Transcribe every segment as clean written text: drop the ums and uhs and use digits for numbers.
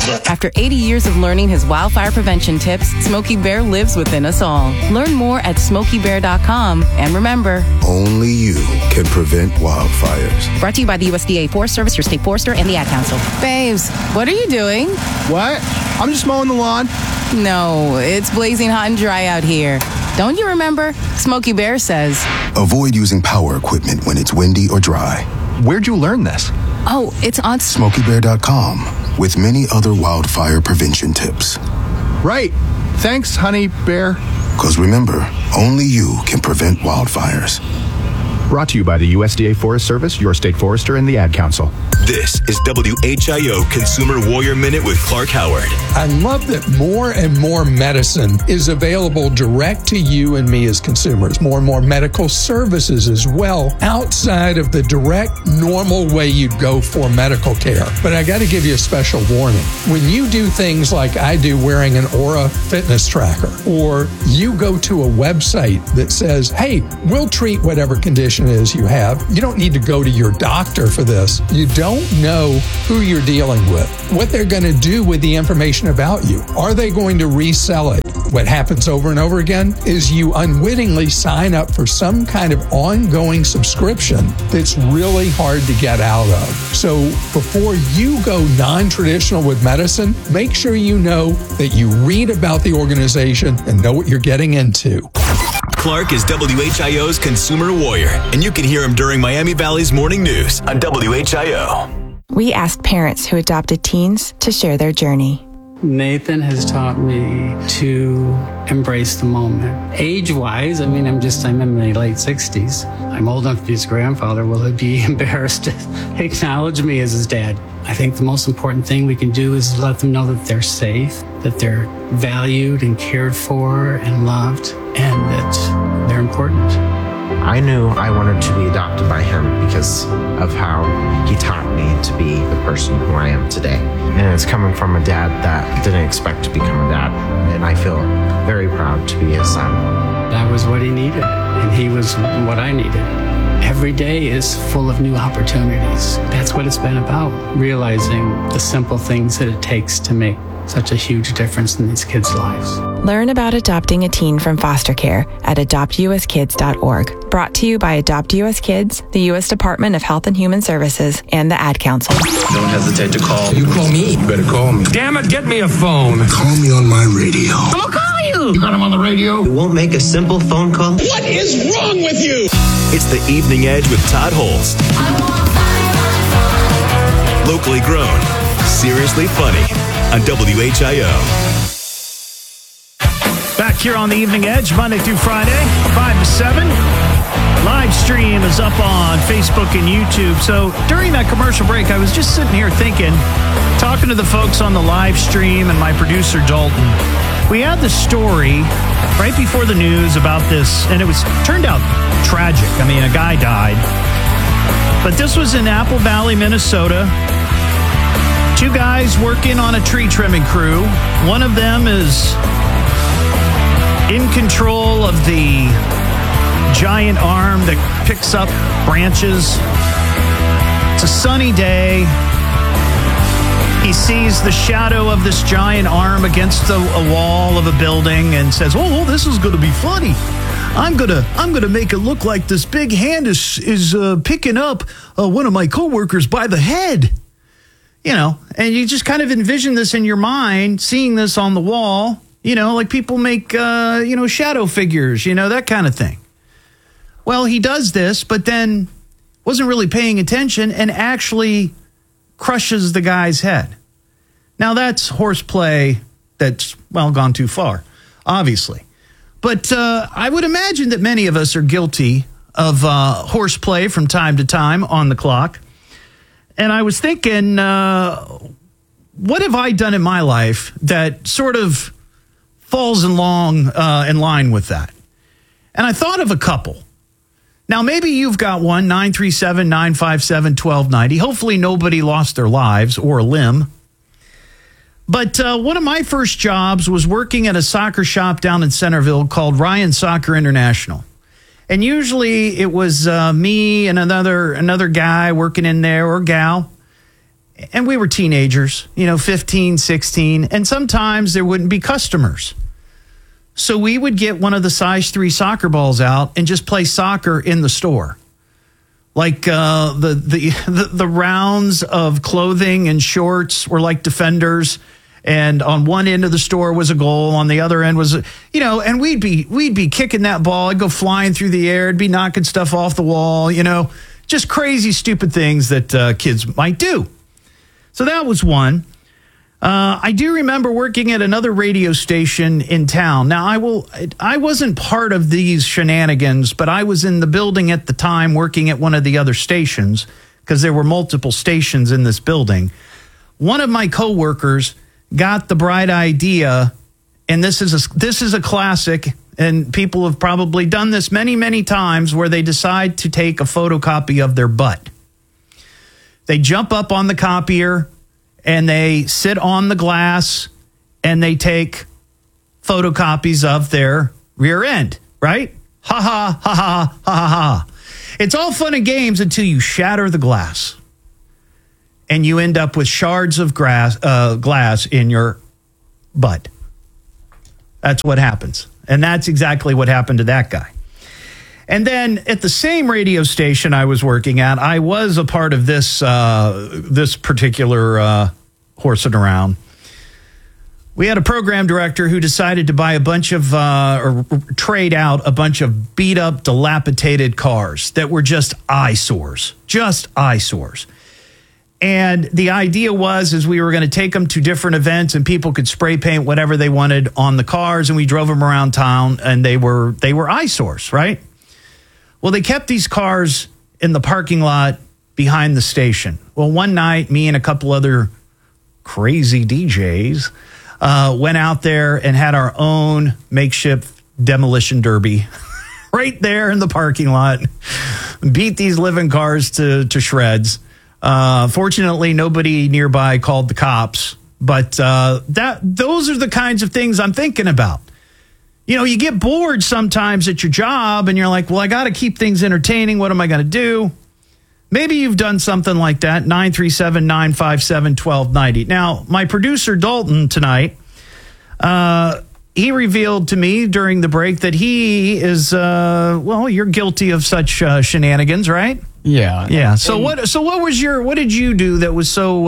After 80 years of learning his wildfire prevention tips, Smokey Bear lives within us all. Learn more at SmokeyBear.com. And remember, only you can prevent wildfires. Brought to you by the USDA Forest Service, your state forester, and the Ad Council. Babes, what are you doing? What? I'm just mowing the lawn. No, it's blazing hot and dry out here. Don't you remember? Smokey Bear says, avoid using power equipment when it's windy or dry. Where'd you learn this? Oh, it's on SmokeyBear.com with many other wildfire prevention tips. Right. Thanks, honey bear. Because remember, only you can prevent wildfires. Brought to you by the USDA Forest Service, your state forester, and the Ad Council. This is WHIO Consumer Warrior Minute with Clark Howard. I love that more and more medicine is available direct to you and me as consumers. More and more medical services as well, outside of the direct, normal way you'd go for medical care. But I got to give you a special warning. When you do things like I do, wearing an Aura fitness tracker, or you go to a website that says, hey, we'll treat whatever condition it is you have. You don't need to go to your doctor for this. You don't know who you're dealing with, what they're going to do with the information about you. Are they going to resell it? What happens over and over again is you unwittingly sign up for some kind of ongoing subscription that's really hard to get out of. So before you go non-traditional with medicine, make sure you know that you read about the organization and know what you're getting into. Clark is WHIO's Consumer Warrior, and you can hear him during Miami Valley's Morning News on WHIO. We asked parents who adopted teens to share their journey. Nathan has taught me to embrace the moment. Age-wise, I'm in my late 60s. I'm old enough to be his grandfather. Will he be embarrassed to acknowledge me as his dad? I think the most important thing we can do is let them know that they're safe, that they're valued and cared for and loved, and that they're important. I knew I wanted to be adopted by him because of how he taught me to be the person who I am today. And it's coming from a dad that didn't expect to become a dad. And I feel very proud to be his son. That was what he needed, and he was what I needed. Every day is full of new opportunities. That's what it's been about, realizing the simple things that it takes to make such a huge difference in these kids' lives. Learn about adopting a teen from foster care at adoptuskids.org. Brought to you by Adopt US Kids, the U.S. Department of Health and Human Services, and the Ad Council. Don't hesitate to call. You call me. You better call me. Damn it, get me a phone. Call me on my radio. I'm gonna call you. You got him on the radio? You won't make a simple phone call? What is wrong with you? It's the Evening Edge with Todd Holst. Locally grown, seriously funny on WHIO. Back here on the Evening Edge, Monday through Friday, 5 to 7. Live stream is up on Facebook and YouTube. So during that commercial break, I was just sitting here thinking, talking to the folks on the live stream and my producer, Dalton. We had the story right before the news about this, and it turned out tragic. I mean, a guy died. But this was in Apple Valley, Minnesota. Two guys working on a tree trimming crew. One of them is in control of the giant arm that picks up branches. It's a sunny day. He sees the shadow of this giant arm against a wall of a building and says, "Oh, this is going to be funny. I'm gonna make it look like this big hand is picking up one of my coworkers by the head." You know, and you just kind of envision this in your mind, seeing this on the wall, you know, like people make, shadow figures, that kind of thing. Well, he does this, but then wasn't really paying attention and actually crushes the guy's head. Now, that's horseplay that's, gone too far, obviously. But I would imagine that many of us are guilty of horseplay from time to time on the clock. And I was thinking, what have I done in my life that sort of falls in line with that? And I thought of a couple. Now, maybe you've got one, 937-957-1290. Hopefully nobody lost their lives or a limb. But one of my first jobs was working at a soccer shop down in Centerville called Ryan Soccer International. And usually it was me and another guy working in there, or gal. And we were teenagers, 15, 16, and sometimes there wouldn't be customers. So we would get one of the size 3 soccer balls out and just play soccer in the store. Like the rounds of clothing and shorts were like defenders, and on one end of the store was a goal, on the other end was, and we'd be kicking that ball, it'd go flying through the air, it'd be knocking stuff off the wall, just crazy, stupid things that kids might do. So that was one. I do remember working at another radio station in town. Now, I wasn't part of these shenanigans, but I was in the building at the time working at one of the other stations because there were multiple stations in this building. One of my coworkers got the bright idea, and this is a classic, and people have probably done this many, many times, where they decide to take a photocopy of their butt. They jump up on the copier, and they sit on the glass, and they take photocopies of their rear end, right? Ha, ha, ha, ha, ha, ha, ha. It's all fun and games until you shatter the glass, and you end up with shards of glass in your butt. That's what happens. And that's exactly what happened to that guy. And then at the same radio station I was working at, I was a part of this particular horsing around. We had a program director who decided to buy a bunch of, or trade out a bunch of beat up, dilapidated cars that were just eyesores. And the idea was we were going to take them to different events, and people could spray paint whatever they wanted on the cars, and we drove them around town, and they were eyesores, right? Well, they kept these cars in the parking lot behind the station. Well, one night, me and a couple other crazy DJs went out there and had our own makeshift demolition derby right there in the parking lot. Beat these living cars to shreds. Fortunately, nobody nearby called the cops, but those are the kinds of things I'm thinking about. You get bored sometimes at your job, and you're like, well, I got to keep things entertaining. What am I going to do? Maybe you've done something like that. 937-957-1290. Now, my producer, Dalton, tonight, he revealed to me during the break that he is, you're guilty of such shenanigans, right? Yeah. Yeah. So what did you do that was so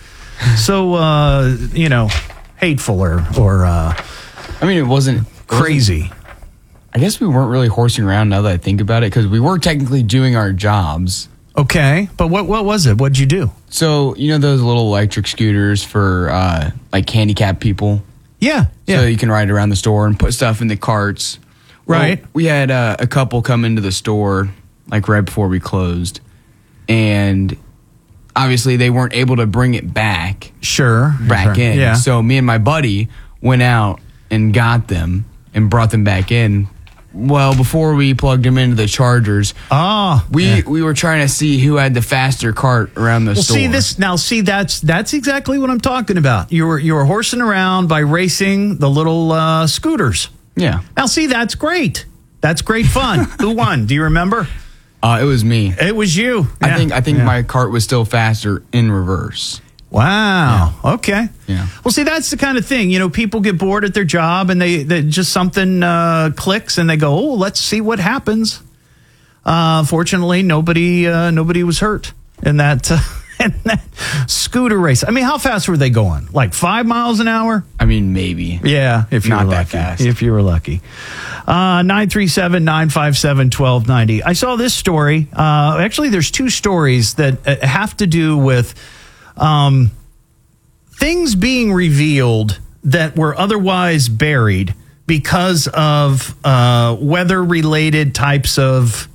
hateful or it wasn't crazy. I guess we weren't really horsing around now that I think about it, because we were technically doing our jobs. Okay. But what was it? What'd you do? So, those little electric scooters for handicapped people? Yeah. So you can ride around the store and put stuff in the carts. Right. Well, we had a couple come into the store right before we closed, and obviously they weren't able to bring it back. Back in. Yeah. So me and my buddy went out and got them and brought them back in. Well, before we plugged them into the chargers, we were trying to see who had the faster cart around the store. That's exactly what I'm talking about. You were horsing around by racing the little scooters. Yeah. Now, see, that's great. That's great fun. Who won? Do you remember? It was me. It was you. Yeah. I think my cart was still faster in reverse. Wow. Yeah. Okay. Yeah. Well, see, that's the kind of thing. People get bored at their job, and they just something clicks, and they go, "Oh, let's see what happens." Fortunately, nobody was hurt in that scooter race. I mean, how fast were they going? Like 5 miles an hour? I mean, maybe. Yeah, if you were lucky. Not that fast. If you were lucky. 937-957-1290. I saw this story. Actually, there's two stories that have to do with things being revealed that were otherwise buried because of weather-related types of,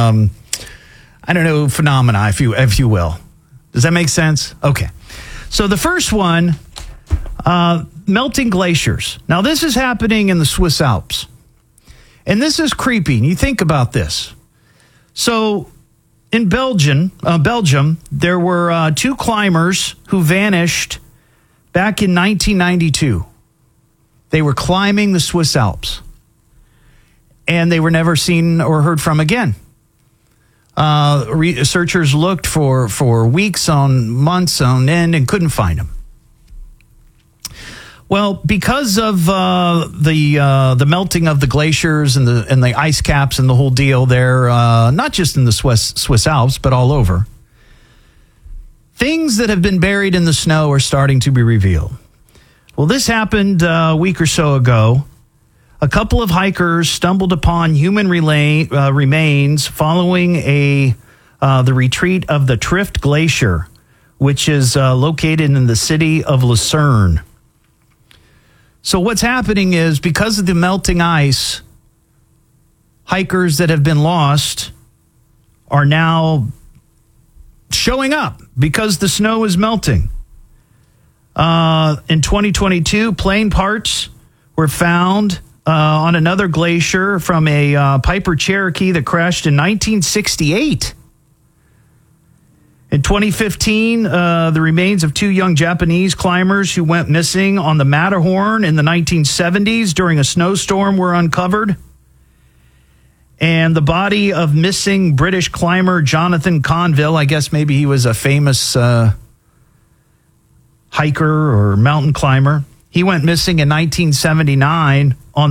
phenomena, if you will. Does that make sense? Okay. So the first one, melting glaciers. Now, this is happening in the Swiss Alps. And this is creepy. You think about this. So in Belgium, there were two climbers who vanished back in 1992. They were climbing the Swiss Alps, and they were never seen or heard from again. Researchers looked for weeks on months on end and couldn't find him. Well, because of the melting of the glaciers and the ice caps and the whole deal there, not just in the Swiss Alps, but all over, things that have been buried in the snow are starting to be revealed. Well, this happened a week or so ago. A couple of hikers stumbled upon human remains following the retreat of the Trift Glacier, which is located in the city of Lucerne. So what's happening is, because of the melting ice, hikers that have been lost are now showing up because the snow is melting. In 2022, plane parts were found on another glacier from a Piper Cherokee that crashed in 1968. In 2015, the remains of two young Japanese climbers who went missing on the Matterhorn in the 1970s during a snowstorm were uncovered. And the body of missing British climber Jonathan Conville, I guess maybe he was a famous hiker or mountain climber. He went missing in 1979 on